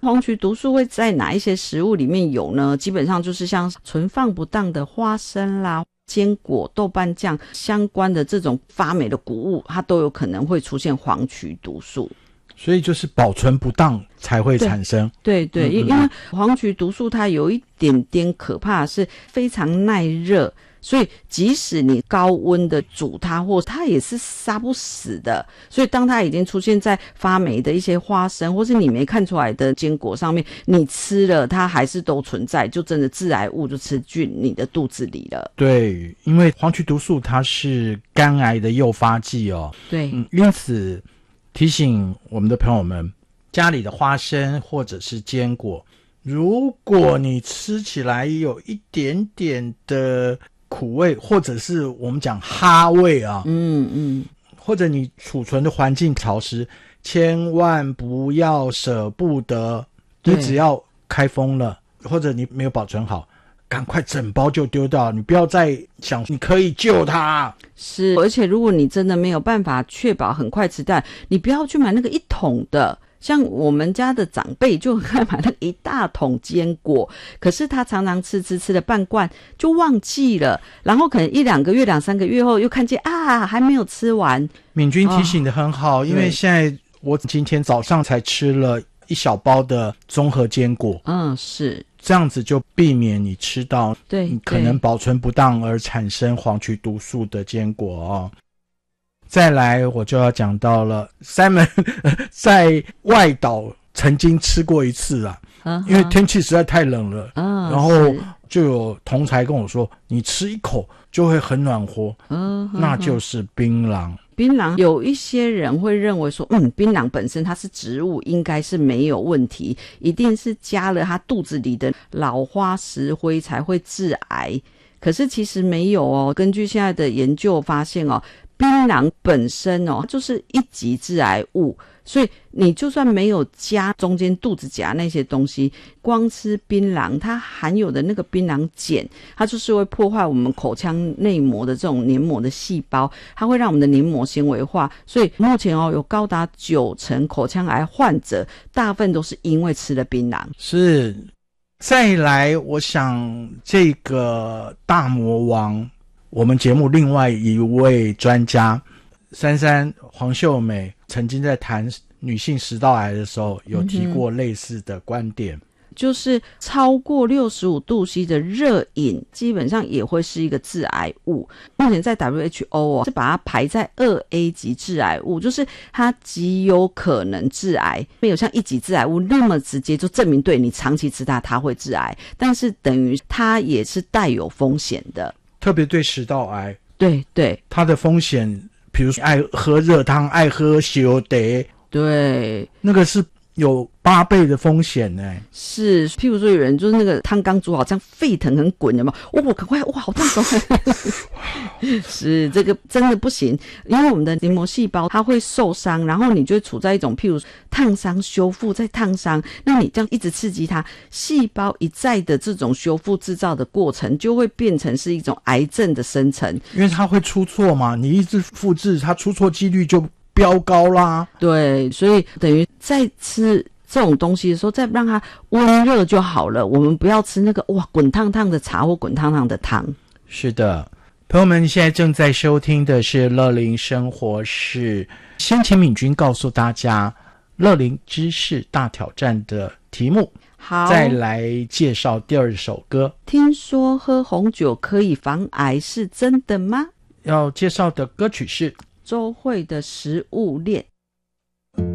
黄曲毒素会在哪一些食物里面有呢？基本上就是像存放不当的花生啦、坚果、豆瓣酱相关的这种发霉的谷物，它都有可能会出现黄曲毒素。 所以就是保存不当才会产生。 对，因为黄曲毒素它有一点点可怕，是非常耐热，所以即使你高温的煮它，或它也是杀不死的。所以当它已经出现在发霉的一些花生，或是你没看出来的坚果上面，你吃了它还是都存在，就真的致癌物就吃进你的肚子里了。 对，因为黄曲毒素它是肝癌的诱发剂哦。 对， 因此提醒我们的朋友们，家里的花生或者是坚果，如果你吃起来有一点点的苦味，或者是我们讲哈味啊，或者你储存的环境潮湿，千万不要舍不得。你只要开封了，或者你没有保存好，赶快整包就丢掉，你不要再想你可以救它。 是，而且如果你真的没有办法确保很快吃掉，你不要去买那个一桶的。像我们家的长辈就很爱买那个一大桶坚果，可是他常常吃了半罐就忘记了，然后可能1-2个月、2-3个月后又看见还没有吃完。 敏君提醒得很好，因为现在我今天早上才吃了一小包的综合坚果。 是这样子就避免你吃到对可能保存不当而产生黄曲毒素的坚果哦。再来我就要讲到了 Simon 在外岛曾经吃过一次啊，因为天气实在太冷了，然后就有同才跟我说，你吃一口就会很暖和，那就是槟榔。 槟榔有一些人会认为说，槟榔本身它是植物，应该是没有问题，一定是加了它肚子里的老花石灰才会致癌。可是其实没有哦，根据现在的研究发现哦，槟榔本身哦就是一级致癌物，所以你就算没有加中间肚子夹那些东西，光吃槟榔它含有的那个槟榔碱，它就是会破坏我们口腔内膜的这种黏膜的细胞，它会让我们的黏膜纤维化，所以目前有高达90%口腔癌患者大部分都是因为吃了槟榔。 是，再来我想这个大魔王，我们节目另外一位专家珊黄秀美曾经在谈女性食道癌的时候有提过类似的观点， 就是超过65度 C 的热饮基本上也会是一个致癌物。目前在 WHO 是把它排在2A 级致癌物，就是它极有可能致癌，没有像1级致癌物那么直接就证明对你长期吃它会致癌，但是等于它也是带有风险的， 特别对食道癌。 对， 它的风险比如说爱喝热汤，爱喝烧茶， 对， 那个是有8倍的风险呢。 是，譬如说有人就是那个汤刚煮好，这样沸腾很滚，有没有？赶快，好烫手！是，这个真的不行，因为我们的黏膜细胞它会受伤，然后你就会处在一种譬如烫伤、修复再烫伤，那你这样一直刺激它，细胞一再的这种修复制造的过程，就会变成是一种癌症的生成， 因为它会出错嘛，你一直复制，它出错几率就飙高啦。 对，所以等于在吃这种东西的时候，再让它温热就好了，我们不要吃那个滚烫烫的茶或滚烫烫的汤。 是的，朋友们现在正在收听的是乐龄生活室，先请敏君告诉大家乐龄知识大挑战的题目， 好， 再来介绍第2首歌。 听说喝红酒可以防癌，是真的吗？ 要介绍的歌曲是周蕙的食物链。